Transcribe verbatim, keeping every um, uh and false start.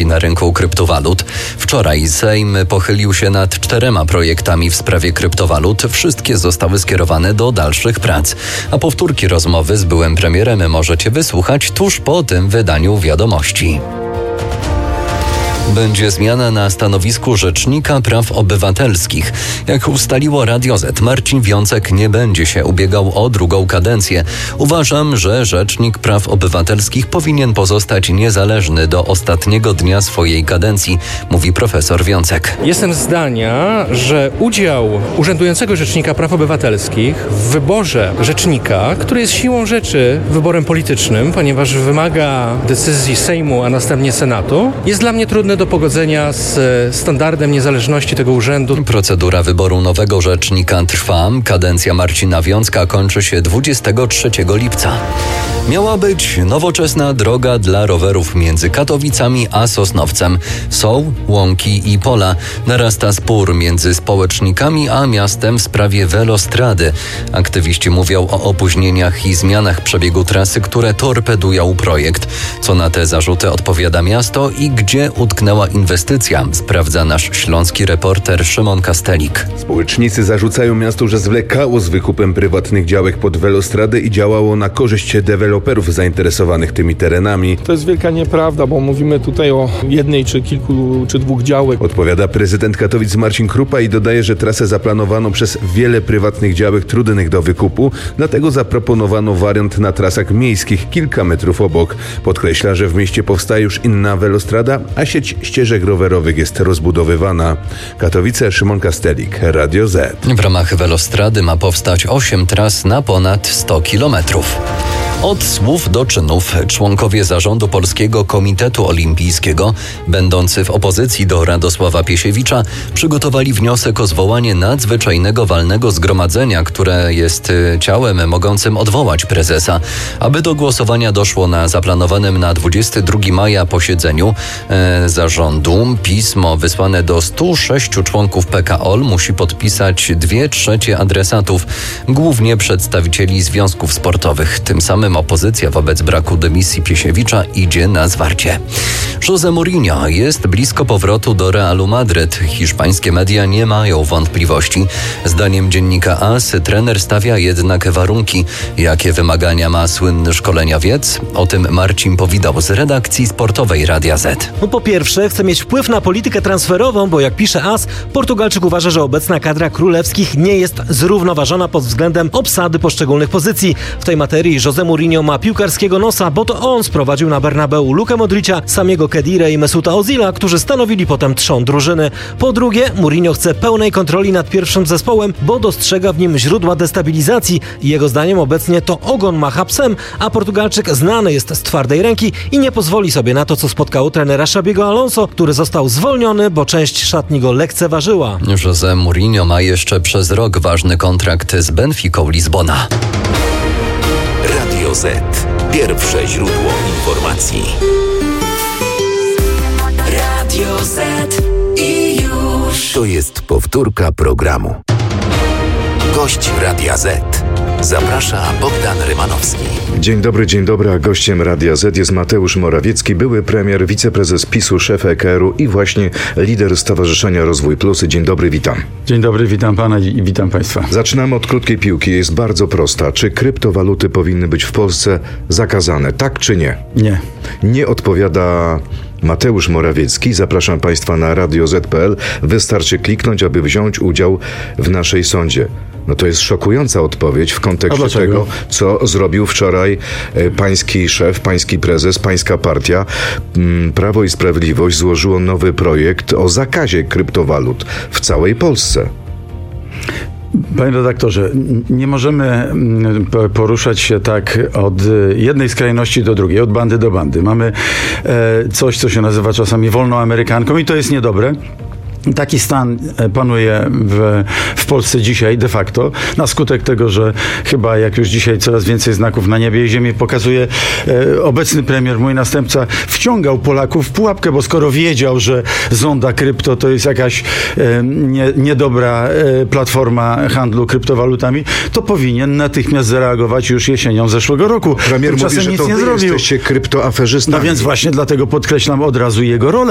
sytuacji na rynku kryptowalut. Wczoraj Sejm pochylił się nad czterema projektami w sprawie kryptowalut. Wszystkie zostały skierowane do dalszych prac. A powtórki rozmowy z byłym premierem możecie wysłuchać tuż po tym wydaniu wiadomości. Będzie zmiana na stanowisku Rzecznika Praw Obywatelskich. Jak ustaliło Radio Z, Marcin Wiącek nie będzie się ubiegał o drugą kadencję. Uważam, że Rzecznik Praw Obywatelskich powinien pozostać niezależny do ostatniego dnia swojej kadencji, mówi profesor Wiącek. Jestem zdania, że udział urzędującego Rzecznika Praw Obywatelskich w wyborze rzecznika, który jest siłą rzeczy wyborem politycznym, ponieważ wymaga decyzji Sejmu, a następnie Senatu, jest dla mnie trudny do pogodzenia z standardem niezależności tego urzędu. Procedura wyboru nowego rzecznika trwa. Kadencja Marcina Wiącka kończy się dwudziestego trzeciego lipca. Miała być nowoczesna droga dla rowerów między Katowicami a Sosnowcem. Są łąki i pola. Narasta spór między społecznikami a miastem w sprawie welostrady. Aktywiści mówią o opóźnieniach i zmianach przebiegu trasy, które torpedują projekt. Co na te zarzuty odpowiada miasto i gdzie utknęła inwestycja, sprawdza nasz śląski reporter Szymon Kastelik. Społecznicy zarzucają miastu, że zwlekało z wykupem prywatnych działek pod welostradę i działało na korzyść deweloperów zainteresowanych tymi terenami. To jest wielka nieprawda, bo mówimy tutaj o jednej czy kilku, czy dwóch działek. Odpowiada prezydent Katowic Marcin Krupa i dodaje, że trasę zaplanowano przez wiele prywatnych działek trudnych do wykupu, dlatego zaproponowano wariant na trasach miejskich kilka metrów obok. Podkreśla, że w mieście powstaje już inna welostrada, a sieć ścieżek rowerowych jest rozbudowywana. Katowice, Szymon Kastelik, Radio Z. W ramach welostrady ma powstać osiem tras na ponad sto kilometrów. Od słów do czynów członkowie zarządu Polskiego Komitetu Olimpijskiego, będący w opozycji do Radosława Piesiewicza, przygotowali wniosek o zwołanie nadzwyczajnego walnego zgromadzenia, które jest ciałem mogącym odwołać prezesa. Aby do głosowania doszło na zaplanowanym na dwudziestego drugiego maja posiedzeniu e, zarządu, pismo wysłane do stu sześciu członków P K O L musi podpisać dwie trzecie adresatów, głównie przedstawicieli związków sportowych. Tym samym opozycja wobec braku dymisji Piesiewicza idzie na zwarcie. José Mourinho jest blisko powrotu do Realu Madryt. Hiszpańskie media nie mają wątpliwości. Zdaniem dziennika A S trener stawia jednak warunki. Jakie wymagania ma słynny szkoleniowiec? O tym Marcin Powidał z redakcji sportowej Radia Z. No po pierwsze, chce mieć wpływ na politykę transferową, bo jak pisze A S, Portugalczyk uważa, że obecna kadra królewskich nie jest zrównoważona pod względem obsady poszczególnych pozycji. W tej materii José Mourinho ma piłkarskiego nosa, bo to on sprowadził na Bernabeu Lukę Modricia, samego Kedire i Mesuta Ozila, którzy stanowili potem trzon drużyny. Po drugie, Mourinho chce pełnej kontroli nad pierwszym zespołem, bo dostrzega w nim źródła destabilizacji i jego zdaniem obecnie to ogon macha psem, a Portugalczyk znany jest z twardej ręki i nie pozwoli sobie na to, co spotkało trenera Xabiego Alonso, który został zwolniony, bo część szatni go lekceważyła. José Mourinho ma jeszcze przez rok ważny kontrakt z Benficą Lizbona. Radio Z. Pierwsze źródło informacji. Radio Z i już. To jest powtórka programu. Gość Radia Z. Zaprasza Bogdan Rymanowski. Dzień dobry, dzień dobry, a gościem Radia Z jest Mateusz Morawiecki, były premier, wiceprezes PiSu, szef E K R-u i właśnie lider Stowarzyszenia Rozwój Plus. Dzień dobry, witam. Dzień dobry, witam pana i witam państwa. Zaczynamy od krótkiej piłki, jest bardzo prosta. Czy kryptowaluty powinny być w Polsce zakazane, tak czy nie? Nie. Nie odpowiada Mateusz Morawiecki. Zapraszam państwa na radio zet kropka pe el. Wystarczy kliknąć, aby wziąć udział w naszej sądzie. No to jest szokująca odpowiedź w kontekście tego, co zrobił wczoraj e, pański szef, pański prezes, pańska partia. M, Prawo i Sprawiedliwość złożyło nowy projekt o zakazie kryptowalut w całej Polsce. Panie redaktorze, nie możemy poruszać się tak od jednej skrajności do drugiej, od bandy do bandy. Mamy coś, co się nazywa czasami wolną amerykanką i to jest niedobre. Taki stan panuje w, w Polsce dzisiaj de facto, na skutek tego, że chyba jak już dzisiaj coraz więcej znaków na niebie i ziemi pokazuje e, obecny premier, mój następca, wciągał Polaków w pułapkę, bo skoro wiedział, że zonda krypto to jest jakaś e, nie, niedobra e, platforma handlu kryptowalutami, to powinien natychmiast zareagować już jesienią zeszłego roku. Premier mówi, że to wy jesteście kryptoaferzystami. No więc właśnie dlatego podkreślam od razu jego rolę.